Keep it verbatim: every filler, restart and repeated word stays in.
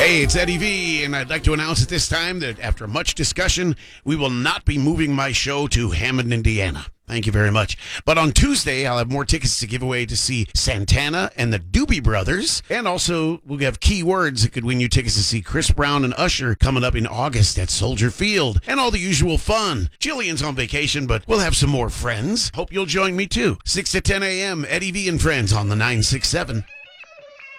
Hey, it's Eddie V, and I'd like to announce at this time that after much discussion, we will not be moving my show to Hammond, Indiana. Thank you very much. But on Tuesday, I'll have more tickets to give away to see Santana and the Doobie Brothers. And also, we'll have key words that could win you tickets to see Chris Brown and Usher coming up in August at Soldier Field. And all the usual fun. Jillian's on vacation, but we'll have some more friends. Hope you'll join me too. six to ten a.m., Eddie V and Friends on the nine six seven.